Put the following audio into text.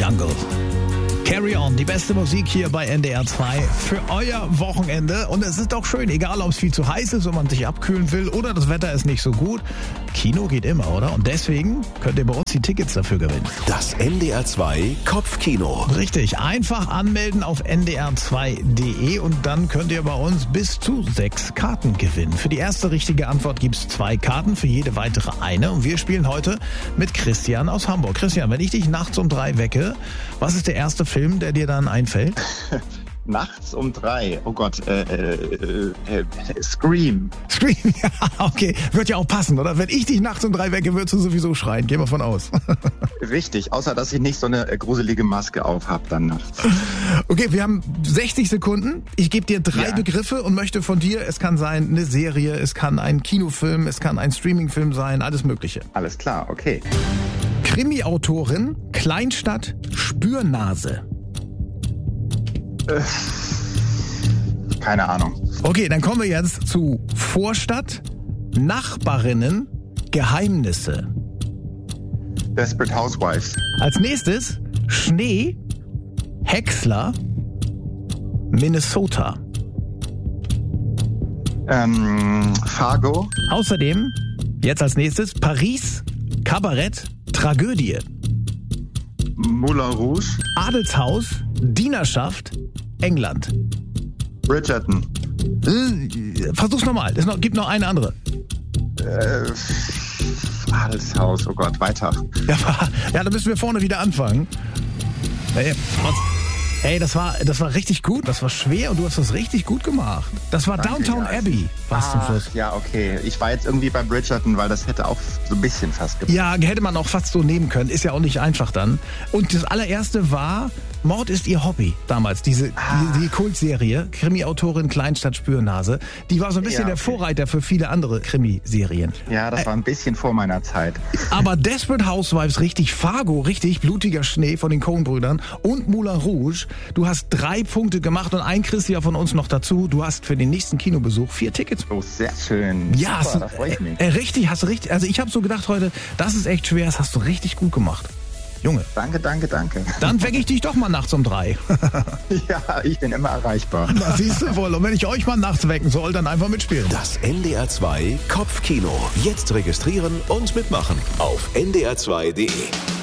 Jungle. Carry On, die beste Musik hier bei NDR 2 für euer Wochenende. Und es ist doch schön, egal ob es viel zu heiß ist und man sich abkühlen will oder das Wetter ist nicht so gut. Kino geht immer, oder? Und deswegen könnt ihr bei uns die Tickets dafür gewinnen. Das NDR 2 Kopfkino. Richtig, einfach anmelden auf ndr2.de und dann könnt ihr bei uns bis zu 6 Karten gewinnen. Für die erste richtige Antwort gibt es 2 Karten, für jede weitere eine. Und wir spielen heute mit Christian aus Hamburg. Christian, wenn ich dich nachts um 3 wecke, was ist der erste Film, der dir dann einfällt? Nachts um 3. Oh Gott, Scream. Scream, ja, okay. Wird ja auch passen, oder? Wenn ich dich nachts um 3 wecke, würdest du sowieso schreien. Gehen wir von aus. Richtig, außer dass ich nicht so eine gruselige Maske auf habe dann nachts. Okay, wir haben 60 Sekunden. Ich gebe dir 3 Begriffe und möchte von dir, es kann sein eine Serie, es kann ein Kinofilm, es kann ein Streamingfilm sein, alles Mögliche. Alles klar, okay. Krimi-Autorin, Kleinstadt, Spürnase. Keine Ahnung. Okay, dann kommen wir jetzt zu Vorstadt, Nachbarinnen, Geheimnisse. Desperate Housewives. Als nächstes Schnee, Häcksler, Minnesota. Fargo. Außerdem, jetzt als nächstes, Paris, Kabarett, Tragödie. Moulin Rouge. Adelshaus, Dienerschaft, England. Bridgerton. Versuch's nochmal, gibt noch eine andere. Adelshaus, oh Gott, weiter. Ja, da müssen wir vorne wieder anfangen. Ey, das war richtig gut, das war schwer und du hast das richtig gut gemacht. Das war Danke, Downton Abbey, was zum Schluss. Ja, okay. Ich war jetzt irgendwie bei Bridgerton, weil das hätte auch so ein bisschen fast gepasst. Ja, hätte man auch fast so nehmen können, ist ja auch nicht einfach dann. Und das allererste war Mord ist ihr Hobby damals, die Kultserie, Krimi-Autorin Kleinstadt Spürnase. Die war so ein bisschen der Vorreiter für viele andere Krimiserien. Ja, das war ein bisschen vor meiner Zeit. Aber Desperate Housewives richtig, Fargo richtig, Blutiger Schnee von den Coen-Brüdern und Moulin Rouge. Du hast 3 Punkte gemacht und ein Christian von uns noch dazu. Du hast für den nächsten Kinobesuch 4 Tickets. Oh, sehr schön. Ja, super, da freue ich mich. Richtig, hast du richtig. Also ich habe so gedacht heute, das ist echt schwer, das hast du richtig gut gemacht. Junge. Danke. Dann wecke ich dich doch mal nachts um 3. Ja, ich bin immer erreichbar. Na, siehst du wohl. Und wenn ich euch mal nachts wecken soll, dann einfach mitspielen. Das NDR 2 Kopfkino. Jetzt registrieren und mitmachen auf ndr2.de.